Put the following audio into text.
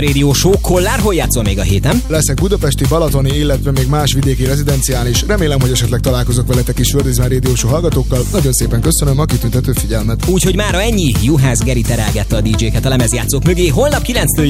Radio Show. Kollár, hol játszol még a héten? Leszek budapesti, balatoni, illetve még más vidéki rezidenciális. Remélem, hogy esetleg találkozok veletek is Földizmán Radio Show hallgatókkal. Nagyon szépen köszönöm a kitüntető figyelmet. Úgyhogy mára ennyi. Juhász Geri terelgette a DJ-ket a lemezjátszók mögé. Holnap 9-től